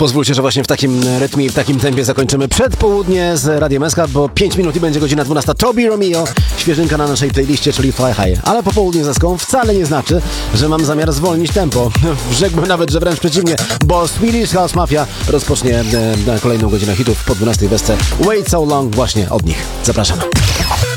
Pozwólcie, że właśnie w takim rytmie i w takim tempie zakończymy przedpołudnie z Radiem SK, bo 5 minut i będzie godzina 12. Toby Romeo, świeżynka na naszej playliście, czyli Fly High. Ale po południu ze Ską wcale nie znaczy, że mam zamiar zwolnić tempo. Rzekłbym nawet, że wręcz przeciwnie, bo Swedish House Mafia rozpocznie kolejną godzinę hitów po 12 wesce Wait So Long właśnie od nich. Zapraszam.